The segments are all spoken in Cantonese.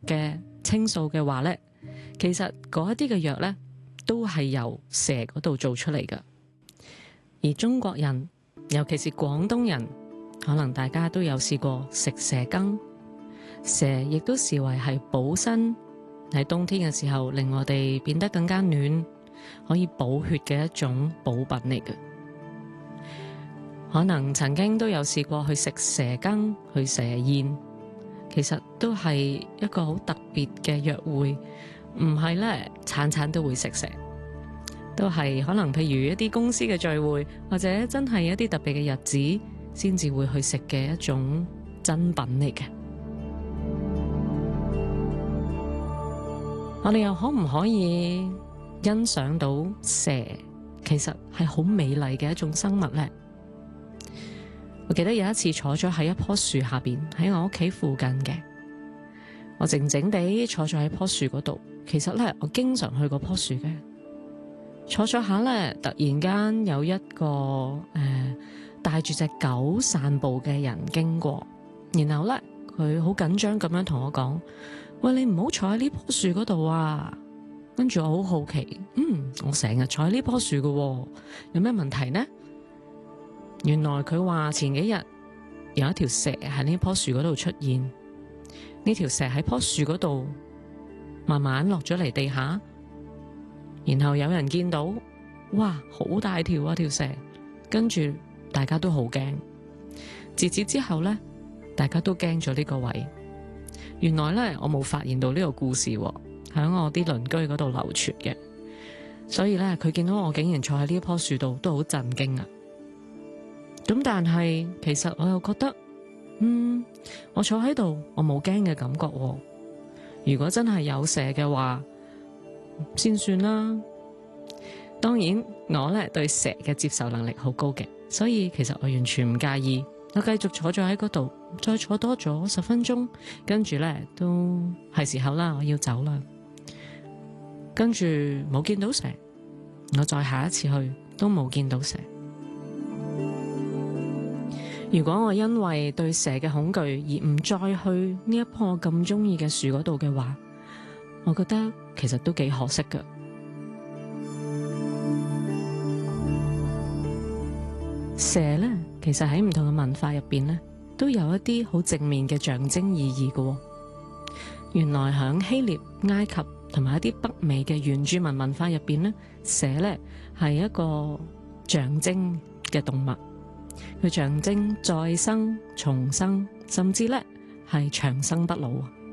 嘅青素嘅話呢，其實嗰一啲嘅藥呢，都係由蛇嗰度做出嚟㗎。而中國人，尤其是廣東人，可能大家都有試過食蛇羹，蛇亦都視為係補身，喺冬天嘅時候令我哋變得更加暖，可以補血嘅一種補品嚟嘅。可能曾經都有試過去食蛇羹、去蛇宴，其實都係一個好特別嘅約會，唔係咧餐餐都會食蛇，都係可能譬如一啲公司嘅聚會，或者真係一啲特別嘅日子，先至會去食嘅一種珍品嚟嘅。我哋又可唔可以欣賞到蛇其實係好美麗嘅一種生物呢？我記得有一次坐咗喺一棵樹下邊，喺我屋企附近嘅，我靜靜地坐咗喺棵樹嗰度。其實咧，我經常去嗰棵樹嘅。坐咗下咧，突然間有一個帶住隻狗散步嘅人經過，然後咧佢好緊張咁樣同我講：喂，你唔好坐喺呢棵樹嗰度啊！跟住我好好奇，我成日坐喺呢棵樹嘅，有咩問題呢？原來佢話前幾日有一條蛇喺呢棵樹嗰度出現，呢條蛇喺棵樹嗰度慢慢落咗嚟地下，然後有人見到，哇，好大條啊條蛇，跟住大家都好驚。自此之後呢，大家都驚咗呢個位。原來呢，我冇發現到呢個故事喎，喺我啲鄰居嗰度流傳嘅，所以呢，佢見到我竟然坐喺呢棵樹度，都好震驚啊！咁但係其實我又覺得，我坐喺度，我冇驚嘅感覺喎。如果真係有蛇嘅話，先算啦。當然我呢對蛇嘅接受能力好高嘅，所以其實我完全唔介意。我繼續坐咗喺嗰度，再坐多咗10分鐘，跟住呢都係時候啦，我要走啦。跟住冇見到蛇，我再下一次去都冇見到蛇。如果我因為對蛇嘅恐懼而唔再去呢一棵咁中意嘅樹嗰度嘅話，我覺得其實都幾可惜㗎。蛇呢，其實喺唔同嘅文化入邊呢，都有一啲好正面嘅象徵意義㗎。原來響希臘、埃及同埋一啲北美嘅原住民文化入邊呢，蛇呢係一個象徵嘅動物。佢象徵再生、重生，甚至咧係長生不老。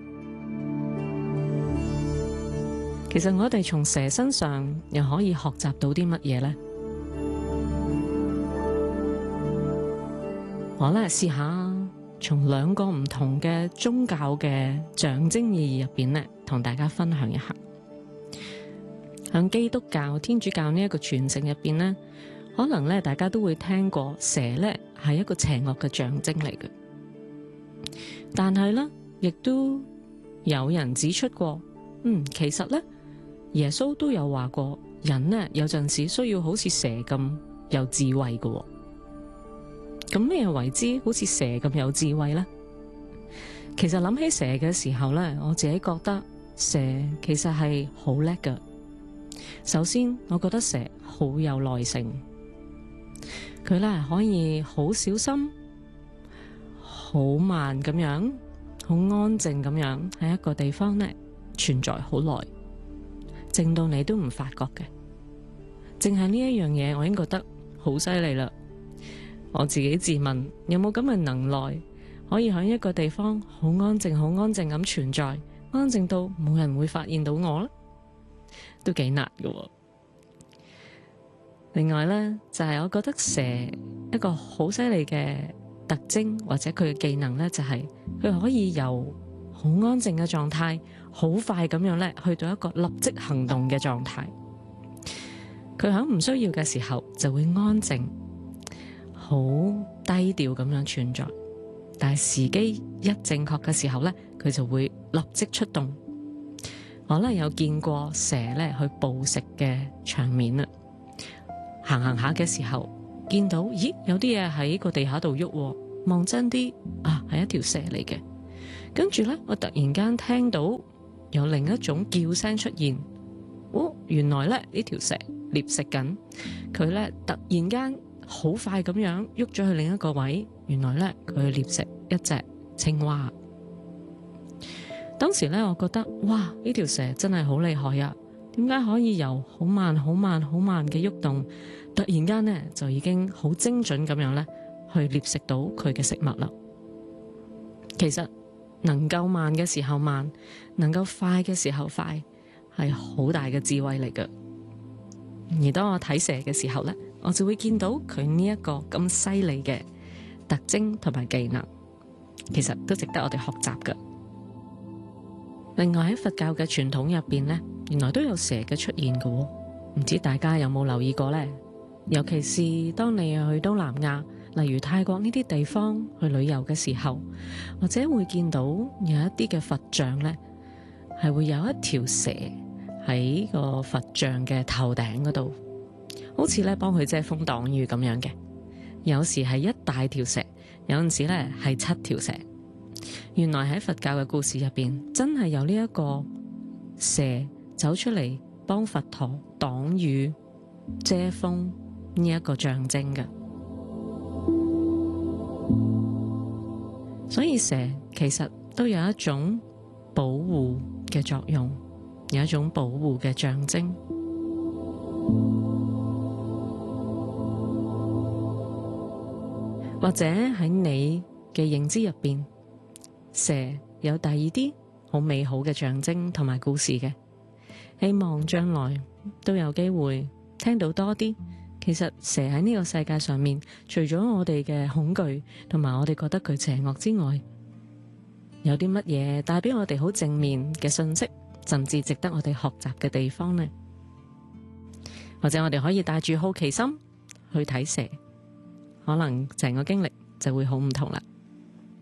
其實我哋從蛇身上又可以學習到啲乜嘢呢？我咧試下從2個唔同嘅宗教嘅象徵意義入邊咧，同大家分享一下。響基督教、天主教呢一個傳承入邊呢，可能咧大家都會聽過蛇咧係一個邪惡嘅象徵嚟嘅，但係咧亦都有人指出過，其實咧耶穌都有話過，人呢有陣時需要好似蛇咁有智慧嘅。咁咩為之好似蛇咁有智慧呢？其實諗起蛇嘅時候咧，我自己覺得蛇其實係好叻㗎。首先，我覺得蛇好有耐性。佢咧可以好小心、好慢咁樣、好安靜咁樣喺一個地方咧存在好耐，靜到你都唔發覺嘅。淨係呢一樣嘢，我已經覺得好犀利啦。我自己自問，有冇咁嘅能耐，可以喺一個地方好安靜、好安靜咁存在，安靜到冇人會發現到我呢？都幾難㗎喎。另外呢，就係我覺得蛇一個好犀利嘅特徵或者佢嘅技能呢，就係佢可以由好安靜嘅狀態，好快咁樣呢去到一個立即行動嘅狀態。佢喺唔需要嘅時候就會安靜，好低調咁樣存在，但係時機一正確嘅時候呢，佢就會立即出動。我呢有見過蛇呢去捕食嘅場面啦。行行下嘅時候，見到有啲嘢喺個地下度喐，望真啲啊，係一條蛇嚟嘅。 跟住咧，我突然間聽到有另一種叫聲出現。原來咧呢條蛇獵食緊，佢咧突然間好快咁樣喐咗去另一個位。原來咧佢獵食一隻青蛙。當時咧我覺得哇，呢條蛇真係好厲害啊！點解可以由好慢、好慢、好慢嘅喐動，突然間呢就已經好精準咁樣咧去獵食到佢嘅食物啦？其實能夠慢嘅時候慢，能夠快嘅時候快，係好大嘅智慧嚟㗎。而當我睇蛇嘅時候呢，我就會見到佢呢一個咁犀利嘅特徵同埋技能，其實都值得我哋學習㗎。另外喺佛教嘅傳統入邊呢，原來都有蛇嘅出現㗎，唔知大家有冇留意過呢？尤其是當你去東南亞，例如泰國呢啲地方去旅遊嘅時候，或者會見到有一啲嘅佛像呢，係會有一條蛇喺個佛像嘅頭頂嗰度，好似咧幫佢遮風擋雨咁樣嘅。有時係一大條蛇，有陣時咧係7條蛇。原來喺佛教嘅故事入邊，真係有呢一個蛇走出嚟幫佛陀擋雨遮風呢一個象徵嘅。所以蛇其實都有一種保護嘅作用，有一種保護嘅象徵。或者喺你嘅認知入邊，蛇有第二啲好美好嘅象徵同埋故事嘅。希望將來都有機會聽到多啲。其實蛇喺呢個世界上面，除咗我哋嘅恐懼同埋我哋覺得佢邪惡之外，有啲乜嘢帶俾我哋好正面嘅信息，甚至值得我哋學習嘅地方呢？或者我哋可以帶住好奇心去睇蛇，可能成個經歷就會好唔同啦。